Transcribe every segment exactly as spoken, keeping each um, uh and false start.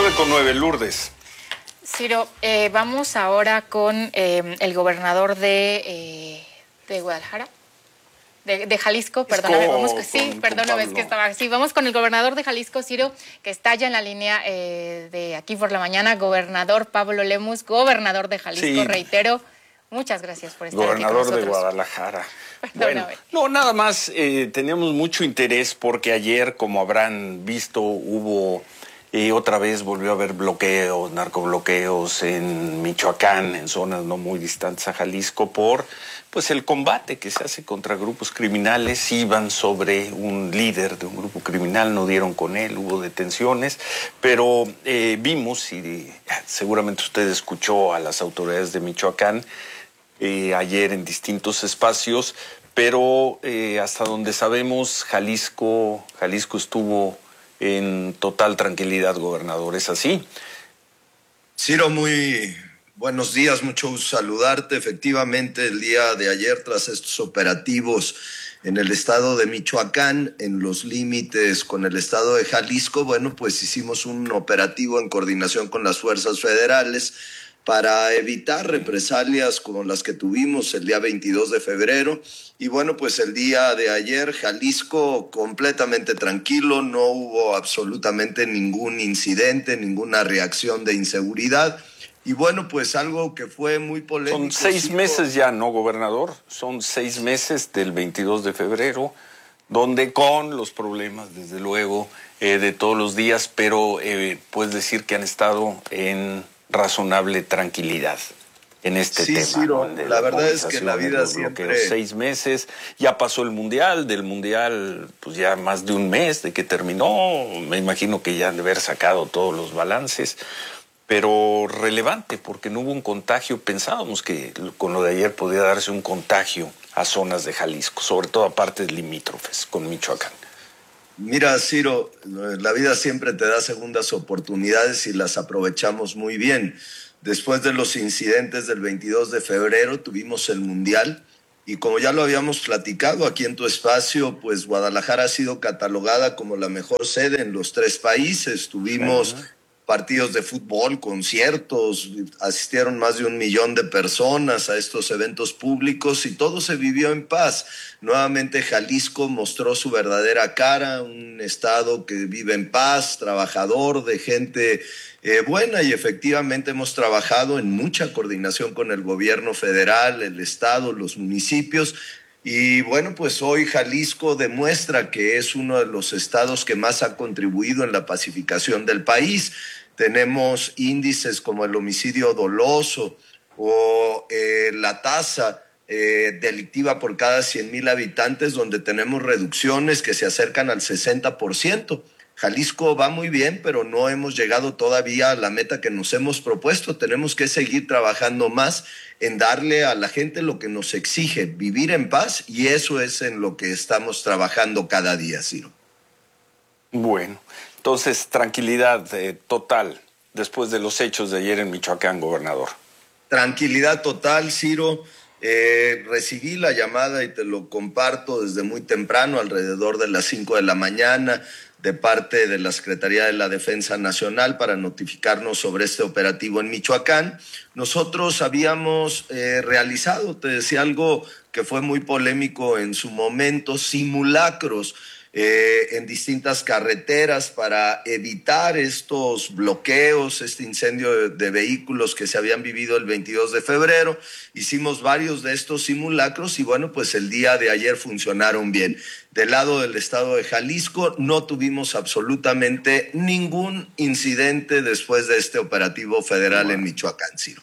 nueve con nueve, Lourdes. Ciro, eh, vamos ahora con eh, el gobernador de, eh, de Guadalajara, de, de Jalisco, perdóname, con, vamos, sí, con, perdóname, con es que estaba, sí, vamos con el gobernador de Jalisco, Ciro, que está ya en la línea eh, de Aquí por la Mañana, gobernador Pablo Lemus, gobernador de Jalisco, sí. Reitero, muchas gracias por estar gobernador aquí con nosotros. de Guadalajara. Perdóname. Bueno, no, nada más, eh, teníamos mucho interés porque ayer, como habrán visto, hubo... Y otra vez volvió a haber bloqueos, narcobloqueos en Michoacán, en zonas no muy distantes a Jalisco, por pues el combate que se hace contra grupos criminales. Iban sobre un líder de un grupo criminal, no dieron con él, hubo detenciones, pero eh, vimos, y seguramente usted escuchó a las autoridades de Michoacán eh, ayer en distintos espacios, pero eh, hasta donde sabemos, Jalisco, Jalisco estuvo en total tranquilidad, gobernador, ¿es así? Ciro, muy buenos días, mucho gusto saludarte. Efectivamente, el día de ayer, tras estos operativos en el estado de Michoacán, en los límites con el estado de Jalisco, bueno, pues hicimos un operativo en coordinación con las fuerzas federales para evitar represalias como las que tuvimos el día veintidós de febrero. Y bueno, pues el día de ayer Jalisco completamente tranquilo, no hubo absolutamente ningún incidente, ninguna reacción de inseguridad. Y bueno, pues algo que fue muy polémico. Son seis sí, meses ya, ¿no, gobernador? Son seis meses del veintidós de febrero, donde con los problemas, desde luego, eh, de todos los días, pero eh, puedes decir que han estado en razonable tranquilidad en este sí, tema. Ciro, ¿no? la verdad es que la vida siempre... Seis meses, ya pasó el Mundial, del Mundial pues ya más de un mes de que terminó, me imagino que ya han de haber sacado todos los balances, pero relevante porque no hubo un contagio. Pensábamos que con lo de ayer podía darse un contagio a zonas de Jalisco, sobre todo a partes limítrofes con Michoacán. Mira, Ciro, la vida siempre te da segundas oportunidades y las aprovechamos muy bien. Después de los incidentes del veintidós de febrero tuvimos el Mundial y como ya lo habíamos platicado aquí en tu espacio, pues Guadalajara ha sido catalogada como la mejor sede en los tres países. Tuvimos uh-huh. partidos de fútbol, conciertos, asistieron más de un millón de personas a estos eventos públicos y todo se vivió en paz. Nuevamente Jalisco mostró su verdadera cara, un estado que vive en paz, trabajador, de gente eh, buena, y efectivamente hemos trabajado en mucha coordinación con el gobierno federal, el estado, los municipios. Y bueno, pues hoy Jalisco demuestra que es uno de los estados que más ha contribuido en la pacificación del país. Tenemos índices como el homicidio doloso o eh, la tasa eh, delictiva por cada cien mil habitantes, donde tenemos reducciones que se acercan al sesenta por ciento. Jalisco va muy bien, pero no hemos llegado todavía a la meta que nos hemos propuesto. Tenemos que seguir trabajando más en darle a la gente lo que nos exige, vivir en paz, y eso es en lo que estamos trabajando cada día, Ciro. Bueno, entonces tranquilidad eh, total después de los hechos de ayer en Michoacán, gobernador. Tranquilidad total, Ciro. Eh, recibí la llamada y te lo comparto desde muy temprano, alrededor de las cinco de la mañana, de parte de la Secretaría de la Defensa Nacional para notificarnos sobre este operativo en Michoacán. Nosotros habíamos eh, realizado, te decía, algo que fue muy polémico en su momento, simulacros Eh, en distintas carreteras para evitar estos bloqueos, este incendio de, de vehículos que se habían vivido el veintidós de febrero. Hicimos varios de estos simulacros y bueno, pues el día de ayer funcionaron bien. Del lado del estado de Jalisco no tuvimos absolutamente ningún incidente después de este operativo federal bueno. en Michoacán, Ciro.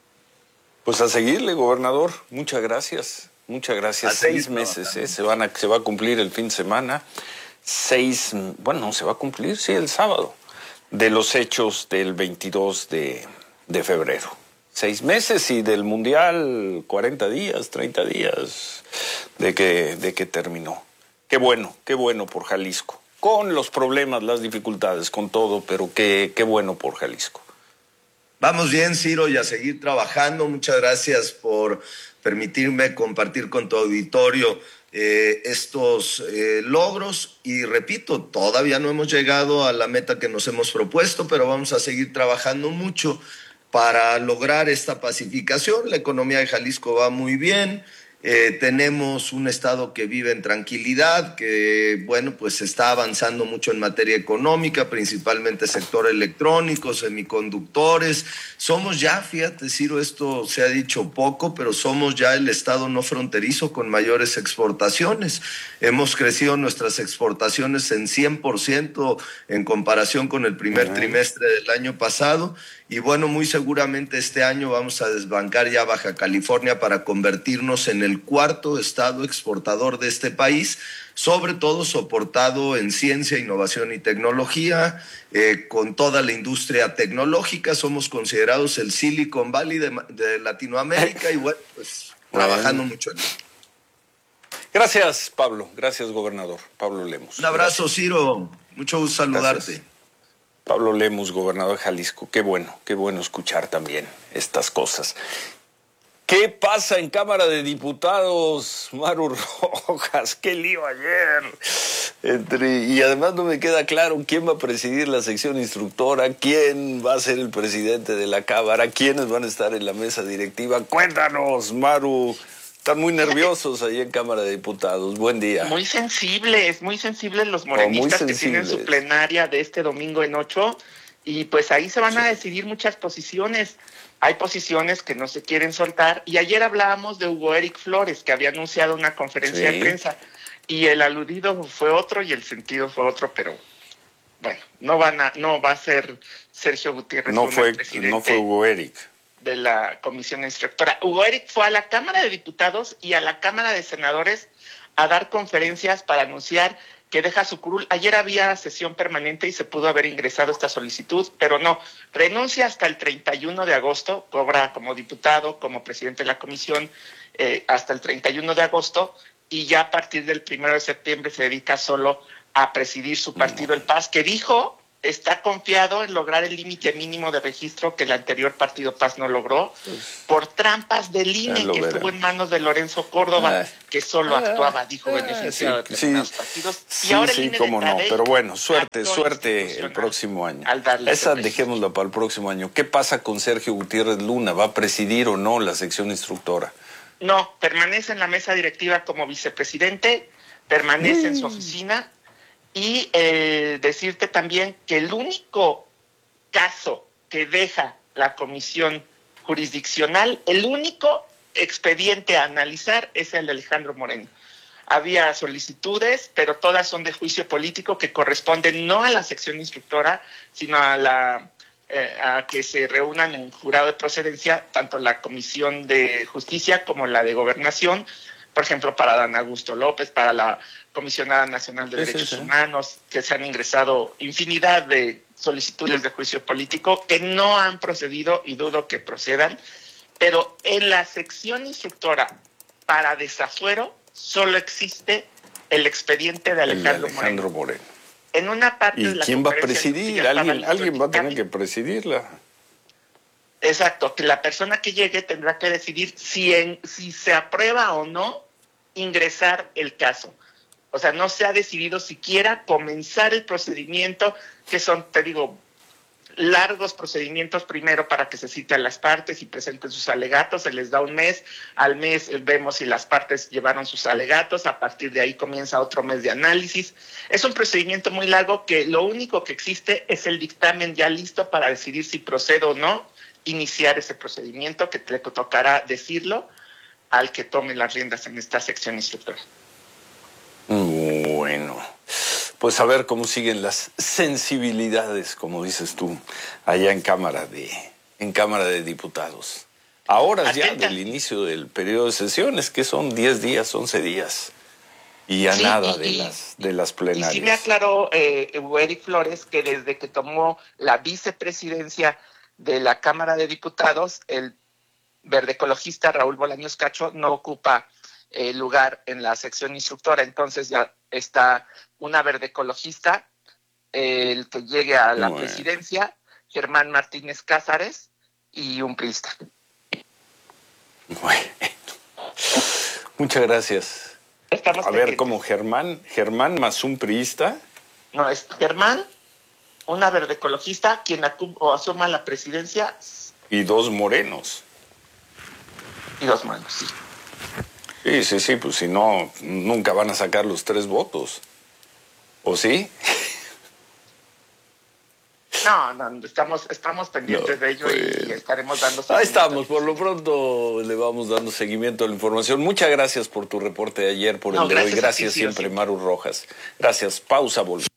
Pues a seguirle, gobernador. Muchas gracias. Muchas gracias. Seis meses, ¿eh? Se van a, se va a cumplir el fin de semana. Seis, bueno, se va a cumplir, sí, el sábado, de los hechos del veintidós de febrero. Seis meses y del Mundial, cuarenta días, treinta días de que, de que terminó. Qué bueno, qué bueno por Jalisco. Con los problemas, las dificultades, con todo, pero qué, qué bueno por Jalisco. Vamos bien, Ciro, y a seguir trabajando. Muchas gracias por permitirme compartir con tu auditorio eh, estos eh, logros y repito, todavía no hemos llegado a la meta que nos hemos propuesto, pero vamos a seguir trabajando mucho para lograr esta pacificación. La economía de Jalisco va muy bien. Eh, tenemos un estado que vive en tranquilidad, que bueno, pues está avanzando mucho en materia económica, principalmente sector electrónico, semiconductores. Somos ya, fíjate, Ciro, esto se ha dicho poco, pero somos ya el estado no fronterizo con mayores exportaciones. Hemos crecido nuestras exportaciones en cien por ciento en comparación con el primer uh-huh. trimestre del año pasado. Y bueno, muy seguramente este año vamos a desbancar ya Baja California para convertirnos en el cuarto estado exportador de este país, sobre todo soportado en ciencia, innovación y tecnología, eh, con toda la industria tecnológica. Somos considerados el Silicon Valley de, de Latinoamérica y bueno, pues bueno. trabajando mucho en ello. Gracias, Pablo. Gracias, gobernador. Pablo Lemus. Un abrazo, Gracias. Ciro. Mucho gusto saludarte. Gracias. Pablo Lemus, gobernador de Jalisco. Qué bueno, qué bueno escuchar también estas cosas. ¿Qué pasa en Cámara de Diputados, Maru Rojas? ¡Qué lío ayer! Entre, y además no me queda claro quién va a presidir la sección instructora, quién va a ser el presidente de la Cámara, quiénes van a estar en la mesa directiva. Cuéntanos, Maru. Están muy nerviosos ahí en Cámara de Diputados. Buen día. Muy sensibles, muy sensibles los morenistas oh, que tienen su plenaria de este domingo en ocho. Y pues ahí se van sí. a decidir muchas posiciones. Hay posiciones que no se quieren soltar. Y ayer hablábamos de Hugo Eric Flores, que había anunciado una conferencia sí. de prensa. Y el aludido fue otro y el sentido fue otro, pero bueno, no van a, no va a ser Sergio Gutiérrez. No fue, no fue Hugo Eric. De la comisión instructora. Hugo Eric fue a la Cámara de Diputados y a la Cámara de Senadores a dar conferencias para anunciar que deja su curul. Ayer había sesión permanente y se pudo haber ingresado esta solicitud, pero no, renuncia hasta el treinta y uno de agosto, cobra como diputado, como presidente de la comisión, eh, hasta el treinta y uno de agosto, y ya a partir del primero de septiembre se dedica solo a presidir su partido, el P A S, que dijo está confiado en lograr el límite mínimo de registro que el anterior partido P A S no logró por trampas del I N E que verán. Estuvo en manos de Lorenzo Córdoba, ah, que solo ah, actuaba, dijo, ah, beneficio de determinados sí, partidos. Y sí, ahora sí, el cómo no, pero bueno, suerte, suerte el próximo año. Esa dejémosla para el próximo año. ¿Qué pasa con Sergio Gutiérrez Luna? ¿Va a presidir o no la sección instructora? No, permanece en la mesa directiva como vicepresidente, permanece mm. en su oficina. Y eh, decirte también que el único caso que deja la comisión jurisdiccional, el único expediente a analizar es el de Alejandro Moreno. Había solicitudes, pero todas son de juicio político que corresponden no a la sección instructora, sino a la eh, a que se reúnan en jurado de procedencia tanto la Comisión de Justicia como la de Gobernación, por ejemplo, para Dan Augusto López, para la Comisionada Nacional de sí, Derechos sí, sí. Humanos, que se han ingresado infinidad de solicitudes de juicio político que no han procedido y dudo que procedan, pero en la sección instructora para desafuero solo existe el expediente de Alejandro, el Alejandro Moreno. Moreno. En una parte ¿Y de la quién va a presidir? ¿Alguien, alguien va a tener que presidirla? Exacto, que la persona que llegue tendrá que decidir si, en, si se aprueba o no ingresar el caso. O sea, no se ha decidido siquiera comenzar el procedimiento, que son, te digo, largos procedimientos primero para que se citen las partes y presenten sus alegatos, se les da un mes, al mes vemos si las partes llevaron sus alegatos, a partir de ahí comienza otro mes de análisis. Es un procedimiento muy largo que lo único que existe es el dictamen ya listo para decidir si procede o no iniciar ese procedimiento, que le tocará decirlo al que tome las riendas en esta sección instructora. Bueno, pues a ver cómo siguen las sensibilidades, como dices tú, allá en Cámara de, en Cámara de Diputados. Ahora ya del inicio del periodo de sesiones, que son diez días, once días, y ya sí, nada y, de, y, las, de las plenarias. Y sí me aclaró eh, Eric Flores que desde que tomó la vicepresidencia de la Cámara de Diputados, el verde ecologista Raúl Bolaños Cacho no ocupa eh, lugar en la sección instructora, entonces ya está una verde ecologista, eh, el que llegue a la bueno. presidencia, Germán Martínez Cázares, y un priista. Bueno, muchas gracias. Estamos A ver, pendientes. ¿cómo Germán? ¿Germán más un priista? No, es Germán, una verde ecologista, quien acu- o asuma la presidencia, Y dos morenos. y dos manos, sí. Sí, sí, sí, pues si no, nunca van a sacar los tres votos. ¿O sí? No, no, estamos, estamos pendientes No, de ello pues. y estaremos dando Ahí seguimiento. estamos, por lo pronto le vamos dando seguimiento a la información. Muchas gracias por tu reporte de ayer, por No, el de hoy. gracias a ti, Gracias Ciro, siempre, siempre. Maru Rojas. Gracias. Pausa, volvemos.